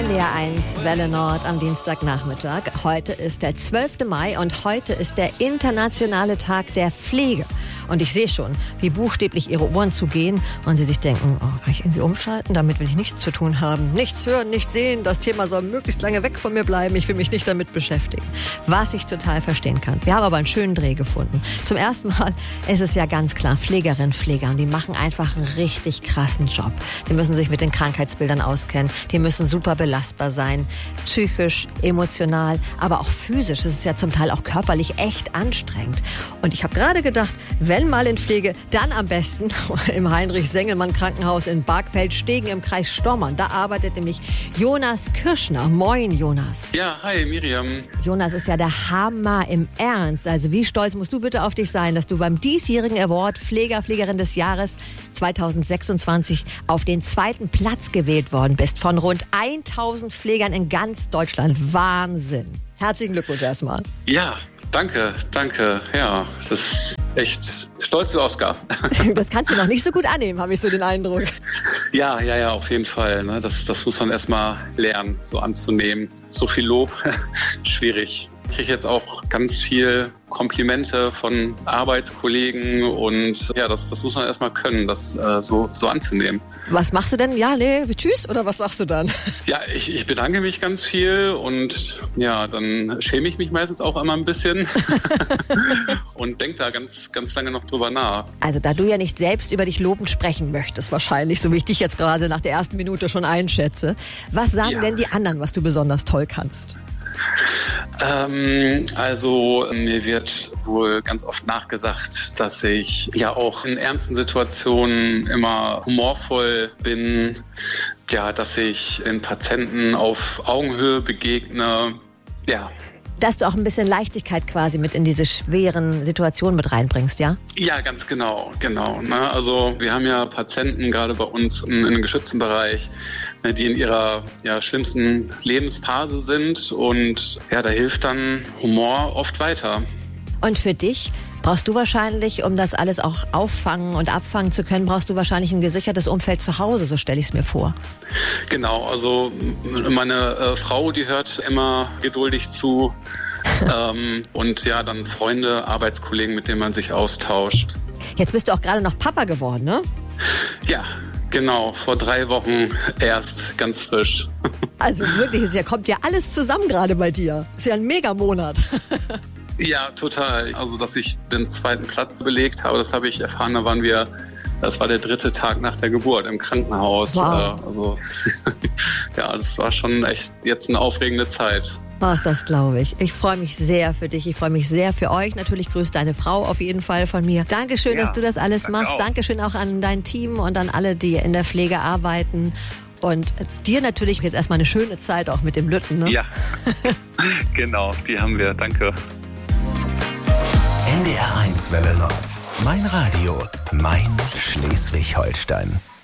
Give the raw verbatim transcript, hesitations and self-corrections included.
N D R eins Welle Nord am Dienstagnachmittag. Heute ist der zwölfte Mai und heute ist der internationale Tag der Pflege. Und ich sehe schon, wie buchstäblich ihre Ohren zugehen und sie sich denken, oh, kann ich irgendwie umschalten? Damit will ich nichts zu tun haben. Nichts hören, nichts sehen. Das Thema soll möglichst lange weg von mir bleiben. Ich will mich nicht damit beschäftigen. Was ich total verstehen kann. Wir haben aber einen schönen Dreh gefunden. Zum ersten Mal ist es ja ganz klar, Pflegerinnen, Pfleger, und die machen einfach einen richtig krassen Job. Die müssen sich mit den Krankheitsbildern auskennen. Die müssen super belastbar sein. Psychisch, emotional, aber auch physisch. Es ist ja zum Teil auch körperlich echt anstrengend. Und ich habe gerade gedacht, wenn mal in Pflege, dann am besten im Heinrich-Sengelmann-Krankenhaus in Bargfeld-Stegen im Kreis Stommern. Da arbeitet nämlich Jonas Kirschner. Moin, Jonas. Ja, hi, Miriam. Jonas ist ja der Hammer im Ernst. Also wie stolz musst du bitte auf dich sein, dass du beim diesjährigen Award Pfleger, Pflegerin des Jahres zweitausendsechsundzwanzig auf den zweiten Platz gewählt worden bist von rund tausend Pflegern in ganz Deutschland. Wahnsinn. Herzlichen Glückwunsch erstmal. Ja, danke, danke. Ja, das ist echt stolz wie Oscar. Das kannst du noch nicht so gut annehmen, habe ich so den Eindruck. Ja, ja, ja, auf jeden Fall. Ne? Das, das muss man erstmal lernen, so anzunehmen. So viel Lob, schwierig. Ich kriege jetzt auch ganz viel Komplimente von Arbeitskollegen und ja, das, das muss man erstmal können, das äh, so, so anzunehmen. Was machst du denn? Ja, nee, tschüss oder was sagst du dann? Ja, ich, ich bedanke mich ganz viel und ja, dann schäme ich mich meistens auch immer ein bisschen und denke da ganz, ganz lange noch drüber nach. Also da du ja nicht selbst über dich lobend sprechen möchtest wahrscheinlich, so wie ich dich jetzt gerade nach der ersten Minute schon einschätze, was sagen ja. denn die anderen, was du besonders toll kannst? Ähm, also mir wird wohl ganz oft nachgesagt, dass ich ja auch in ernsten Situationen immer humorvoll bin, ja, dass ich den Patienten auf Augenhöhe begegne, ja. Dass du auch ein bisschen Leichtigkeit quasi mit in diese schweren Situationen mit reinbringst, ja? Ja, ganz genau, genau. Ne? Also wir haben ja Patienten gerade bei uns in, in einem geschützten Bereich, ne, die in ihrer ja, schlimmsten Lebensphase sind und ja, da hilft dann Humor oft weiter. Und für dich? Brauchst du wahrscheinlich, um das alles auch auffangen und abfangen zu können, brauchst du wahrscheinlich ein gesichertes Umfeld zu Hause, so stelle ich es mir vor. Genau, also meine äh, Frau, die hört immer geduldig zu ähm, und ja, dann Freunde, Arbeitskollegen, mit denen man sich austauscht. Jetzt bist du auch gerade noch Papa geworden, ne? Ja, genau, vor drei Wochen erst, ganz frisch. Also wirklich, es kommt ja alles zusammen gerade bei dir. Ist ja ein Megamonat. Ja, total. Also, dass ich den zweiten Platz belegt habe, das habe ich erfahren, da waren wir, das war der dritte Tag nach der Geburt im Krankenhaus. Wow. Also, ja, das war schon echt jetzt eine aufregende Zeit. Ach, das glaube ich. Ich freue mich sehr für dich. Ich freue mich sehr für euch. Natürlich grüßt deine Frau auf jeden Fall von mir. Dankeschön, ja, dass du das alles danke machst. Auch. Dankeschön auch an dein Team und an alle, die in der Pflege arbeiten. Und dir natürlich jetzt erstmal eine schöne Zeit auch mit dem Lütten, ne? Ja, genau, die haben wir. Danke. N D R eins Welle Nord. Mein Radio, mein Schleswig-Holstein.